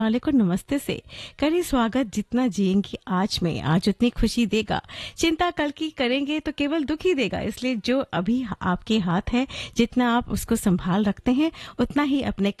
वाले को नमस्ते से करें स्वागत। जितना जिएंगे आज में, आज उतनी खुशी देगा। चिंता कल की करेंगे तो केवल दुख ही देगा। इसलिए जो अभी आपके हाथ है, जितना आप उसको संभाल रखते हैं, उतना ही अपने